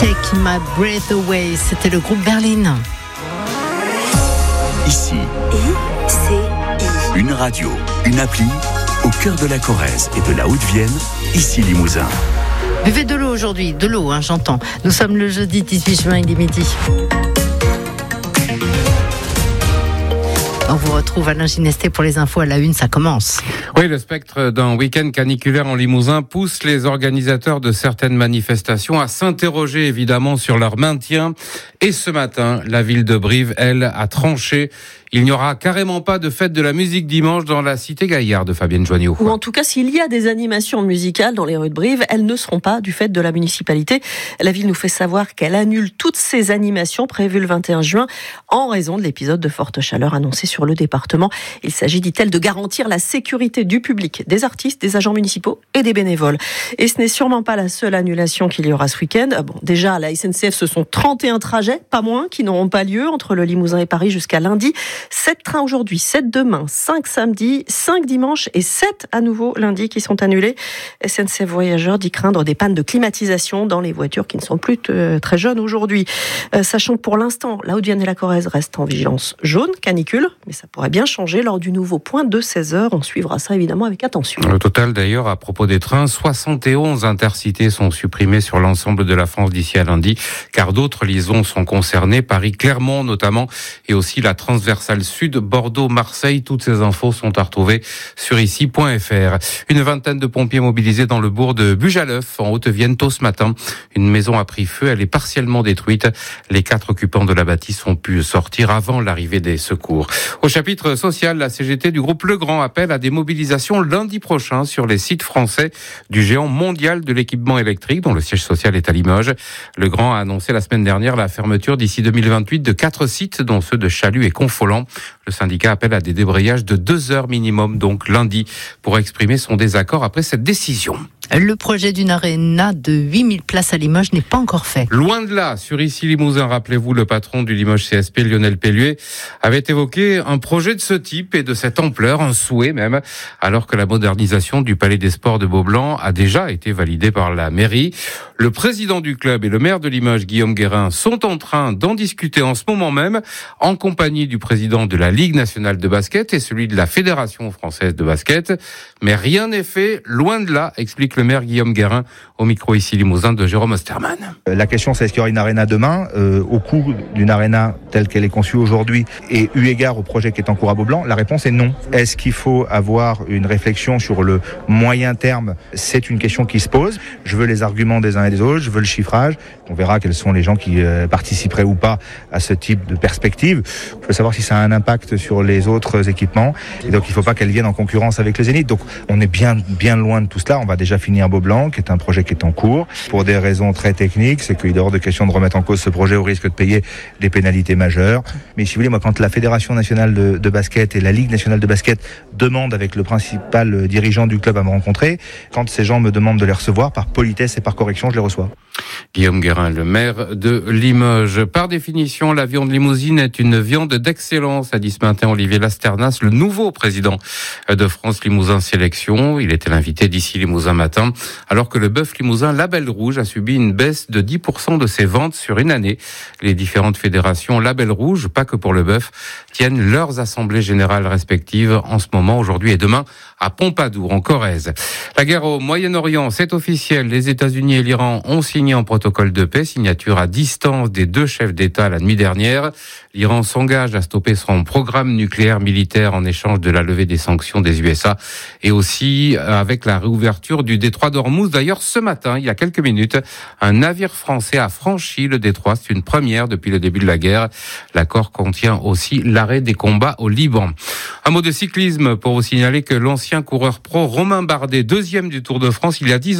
Take My Breath Away, c'était le groupe Berlin. Ici, une radio, une appli, au cœur de la Corrèze et de la Haute-Vienne, ici Limousin. Buvez de l'eau aujourd'hui, de l'eau, j'entends. Nous sommes le jeudi 18 juin, il est midi. On vous retrouve Alain Ginesté pour les infos à la une, ça commence. Oui, le spectre d'un week-end caniculaire en Limousin pousse les organisateurs de certaines manifestations à s'interroger évidemment sur leur maintien. Et ce matin, la ville de Brive, elle, a tranché. Il n'y aura carrément pas de fête de la musique dimanche dans la cité Gaillard de Fabienne Joigneau. Ou en tout cas, s'il y a des animations musicales dans les rues de Brive, elles ne seront pas du fait de la municipalité. La ville nous fait savoir qu'elle annule toutes ces animations prévues le 21 juin en raison de l'épisode de forte chaleur annoncé sur le département. Il s'agit, dit-elle, de garantir la sécurité du public, des artistes, des agents municipaux et des bénévoles. Et ce n'est sûrement pas la seule annulation qu'il y aura ce week-end. Bon, déjà, à la SNCF, ce sont 31 trajets, pas moins, qui n'auront pas lieu entre le Limousin et Paris jusqu'à lundi. 7 trains aujourd'hui, 7 demain, 5 samedi, 5 dimanche et 7 à nouveau lundi qui sont annulés. SNCF Voyageurs dit craindre des pannes de climatisation dans les voitures qui ne sont plus très jeunes aujourd'hui. Sachant que pour l'instant, la Haute-Vienne et la Corrèze restent en vigilance jaune, canicule, mais ça pourrait bien changer lors du nouveau point de 16h. On suivra ça évidemment avec attention. Au total d'ailleurs, à propos des trains, 71 intercités sont supprimés sur l'ensemble de la France d'ici à lundi, car d'autres liaisons sont concernées, Paris-Clermont notamment, et aussi la transversale sud, Bordeaux-Marseille. Toutes ces infos sont à retrouver sur ici.fr. Une vingtaine de pompiers mobilisés dans le bourg de Bujaleuf, en Haute-Vienne, tôt ce matin. Une maison a pris feu, elle est partiellement détruite. Les 4 occupants de la bâtisse ont pu sortir avant l'arrivée des secours. Au chapitre social, la CGT du groupe Legrand appelle à des mobilisations lundi prochain sur les sites français du géant mondial de l'équipement électrique, dont le siège social est à Limoges. Legrand a annoncé la semaine dernière la fermeture d'ici 2028 de 4 sites, dont ceux de Chalut et Confolens. Le syndicat appelle à des débrayages de 2 heures minimum, donc lundi, pour exprimer son désaccord après cette décision. Le projet d'une aréna de 8000 places à Limoges n'est pas encore fait. Loin de là, sur ici Limousin, rappelez-vous, le patron du Limoges CSP, Lionel Pelluet, avait évoqué un projet de ce type et de cette ampleur, un souhait même, alors que la modernisation du Palais des Sports de Beaublanc a déjà été validée par la mairie. Le président du club et le maire de Limoges, Guillaume Guérin, sont en train d'en discuter en ce moment même, en compagnie du président de la Ligue nationale de basket et celui de la Fédération française de basket. Mais rien n'est fait, loin de là, explique le maire Guillaume Guérin au micro ici Limousin de Jérôme Osterman. La question, c'est est-ce qu'il y aura une aréna demain au coût d'une aréna telle qu'elle est conçue aujourd'hui et eu égard au projet qui est en cours à Beaublanc? La réponse est non. Est-ce qu'il faut avoir une réflexion sur le moyen terme? C'est une question qui se pose. Je veux les arguments des uns et des autres, je veux le chiffrage. On verra quels sont les gens qui participeraient ou pas à ce type de perspective. Je veux savoir si ça a un impact sur les autres équipements. Et donc, il ne faut pas qu'elles viennent en concurrence avec le Zénith. Donc, on est bien loin de tout cela. On va déjà finir Beaublanc, qui est un projet qui est en cours. Pour des raisons très techniques, c'est qu'il est hors de question de remettre en cause ce projet au risque de payer des pénalités majeures. Mais si vous voulez, moi, quand la Fédération nationale de basket et la Ligue nationale de basket demandent avec le principal dirigeant du club à me rencontrer, quand ces gens me demandent de les recevoir, par politesse et par correction, je les reçois. Guillaume Guérin, le maire de Limoges. Par définition, la viande limousine est une viande d'excellence, a dit ce matin Olivier Lasternas, le nouveau président de France Limousin Sélection. Il était l'invité d'ici Limousin Matin, alors que le bœuf limousin Label Rouge a subi une baisse de 10% de ses ventes sur une année. Les différentes fédérations Label Rouge, pas que pour le bœuf, tiennent leurs assemblées générales respectives en ce moment, aujourd'hui et demain, à Pompadour, en Corrèze. La guerre au Moyen-Orient, c'est officiel. Les États-Unis et l'Iran ont signé un protocole de paix, signature à distance des 2 chefs d'État la nuit dernière. L'Iran s'engage à stopper son programme nucléaire militaire en échange de la levée des sanctions des USA et aussi avec la réouverture du détroit d'Ormuz. D'ailleurs, ce matin, il y a quelques minutes, un navire français a franchi le détroit. C'est une première depuis le début de la guerre. L'accord contient aussi l'arrêt des combats au Liban. Un mot de cyclisme pour vous signaler que l'ancien coureur pro Romain Bardet, 2e du Tour de France il y a 10 ans,